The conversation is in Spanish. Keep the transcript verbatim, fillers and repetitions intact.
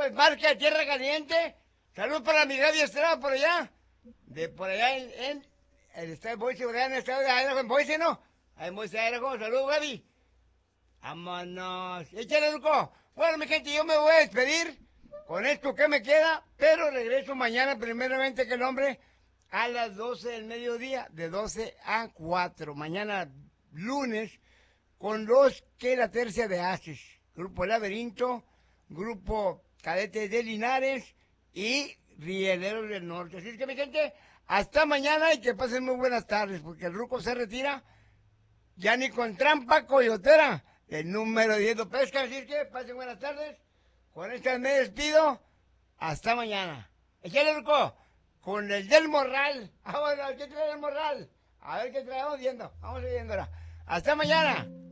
es marca de Tierra Caliente. Salud para mi Gaby Estrada por allá. De por allá en, en el estado de Boise, por allá en el estado de Idaho, en Boise, ¿no? Ahí en Boise, Idaho. Salud, Gaby. Vámonos. Échale, Luco. Bueno, mi gente, yo me voy a despedir con esto que me queda, pero regreso mañana, primeramente que el hombre, a las doce del mediodía, de doce a cuatro. Mañana, lunes, con los que la tercia de Haces. Grupo Laberinto, Grupo Cadetes de Linares y Rieleros del Norte. Así es que, mi gente, hasta mañana y que pasen muy buenas tardes, porque el Ruco se retira ya ni con trampa coyotera. El número diez lo pesca, así es que pasen buenas tardes. Con esta me despido. Hasta mañana. Échale, Ruco, con el del morral. Ah, bueno, ¿qué trae el morral? A ver qué traemos viendo. Vamos viendo ahora. Hasta mañana.